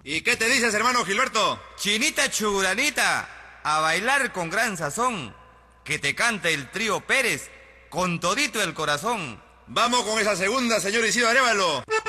¿Y qué te dices, hermano Gilberto? Chinita churanita, a bailar con gran sazón, que te cante el trío Pérez con todito el corazón. Vamos con esa segunda, señor Isidro Arévalo.